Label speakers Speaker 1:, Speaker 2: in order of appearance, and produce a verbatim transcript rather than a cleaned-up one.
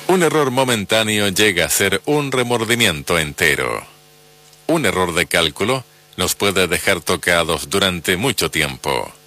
Speaker 1: Un error momentáneo llega a ser un remordimiento entero. Un error de cálculo nos puede dejar tocados durante mucho tiempo.